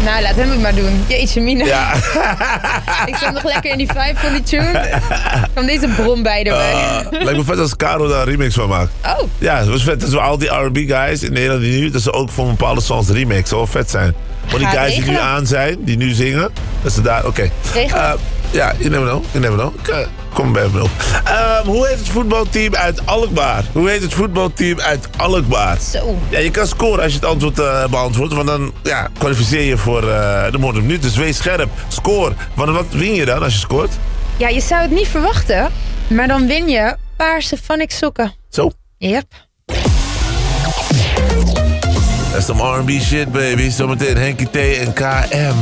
Nou, laat hem het maar doen. Jeetje, Mina. Ja. Ik zat nog lekker in die vibe van die tune. Van deze bron bij erbij. Lijkt me vet als Caro daar een remix van maakt. Oh. Ja, dat was vet. Dat is al die R&B guys in Nederland die nu... dat ze ook voor bepaalde songs remix. Dat zou wel vet zijn. Maar die guys die nu aan zijn, die nu zingen... dat ze daar... Oké. Ja, you never know. Kom bij me op. Hoe heet het voetbalteam uit Alkmaar? Zo. Ja, je kan scoren als je het antwoord beantwoordt. Want dan kwalificeer je voor de moord op minuut. Dus wees scherp. Score. Wat win je dan als je scoort? Ja, je zou het niet verwachten. Maar dan win je paarse Vanik sokken. Zo. Yep. Dat is some R&B shit, baby. Zometeen Henkie T en KM.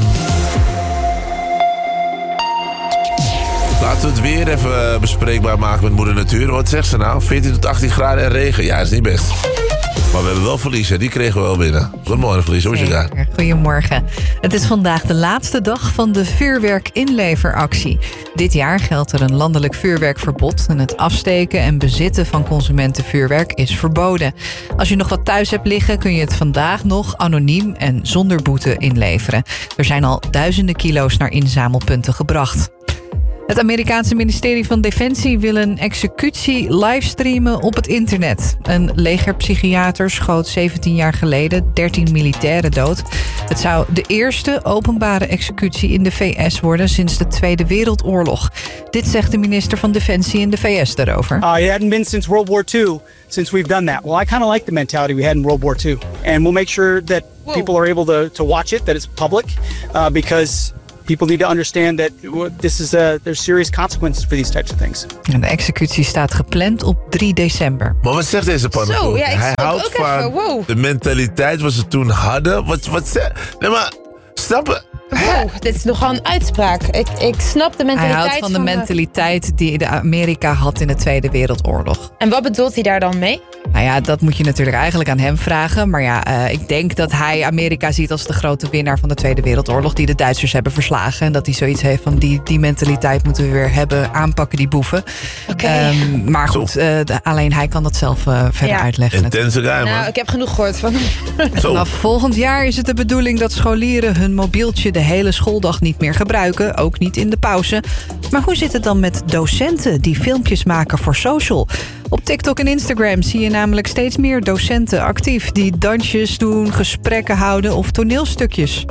Laten we het weer even bespreekbaar maken met moeder natuur. Wat zegt ze nou? 14 tot 18 graden en regen. Ja, dat is niet best. Maar we hebben wel Verlies, hè? Die kregen we wel binnen. Goedemorgen, Verlies. Hoe is je daar? Goedemorgen. Het is vandaag de laatste dag van de vuurwerk-inleveractie. Dit jaar geldt er een landelijk vuurwerkverbod. En het afsteken en bezitten van consumentenvuurwerk is verboden. Als je nog wat thuis hebt liggen, kun je het vandaag nog anoniem en zonder boete inleveren. Er zijn al duizenden kilo's naar inzamelpunten gebracht. Het Amerikaanse ministerie van Defensie wil een executie livestreamen op het internet. Een legerpsychiater schoot 17 jaar geleden 13 militairen dood. Het zou de eerste openbare executie in de VS worden sinds de Tweede Wereldoorlog. Dit zegt de minister van Defensie in de VS daarover. It hadn't been since World War II since we've done that. Well, I kind of like the mentality we had in World War II. And we'll make sure that people are able to watch it, that it's public, because... people need to understand that there's serious consequences for these types of things. De executie staat gepland op 3 december. Maar wat zegt deze pannenkoek? Zo, ja, Hij houdt ook van even, wow. de mentaliteit wat ze toen hadden. Wat zegt... Nee, maar snappen... Wow, dit is nogal een uitspraak. Ik snap de mentaliteit. Hij houdt van de mentaliteit die de Amerika had in de Tweede Wereldoorlog. En wat bedoelt hij daar dan mee? Nou ja, dat moet je natuurlijk eigenlijk aan hem vragen. Maar ja, ik denk dat hij Amerika ziet als de grote winnaar van de Tweede Wereldoorlog... die de Duitsers hebben verslagen. En dat hij zoiets heeft van die mentaliteit moeten we weer hebben. Aanpakken die boeven. Okay. Maar goed, alleen hij kan dat zelf verder uitleggen. Intense guy, man. Nou, ik heb genoeg gehoord van hem. Vanaf volgend jaar is het de bedoeling dat scholieren hun mobieltje de hele schooldag niet meer gebruiken. Ook niet in de pauze. Maar hoe zit het dan met docenten die filmpjes maken voor social? Op TikTok en Instagram zie je namelijk steeds meer docenten actief... die dansjes doen, gesprekken houden of toneelstukjes.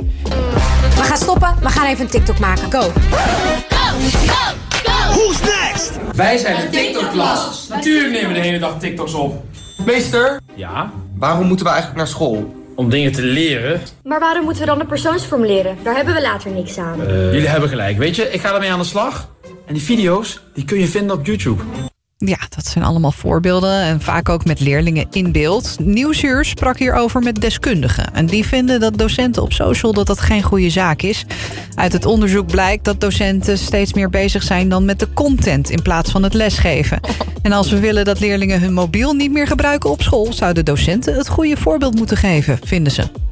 We gaan stoppen, we gaan even een TikTok maken. Go! Go, go, go! Who's next? Wij zijn de TikTok-klas. Natuurlijk nemen we de hele dag TikToks op. Meester? Ja? Waarom moeten we eigenlijk naar school? Om dingen te leren. Maar waarom moeten we dan de persoonsformuleren? Daar hebben we later niks aan. Jullie hebben gelijk. Weet je, ik ga ermee aan de slag. En die video's, die kun je vinden op YouTube. Ja, dat zijn allemaal voorbeelden en vaak ook met leerlingen in beeld. Nieuwsuur sprak hierover met deskundigen. En die vinden dat docenten op social dat geen goede zaak is. Uit het onderzoek blijkt dat docenten steeds meer bezig zijn dan met de content in plaats van het lesgeven. En als we willen dat leerlingen hun mobiel niet meer gebruiken op school, zouden docenten het goede voorbeeld moeten geven, vinden ze.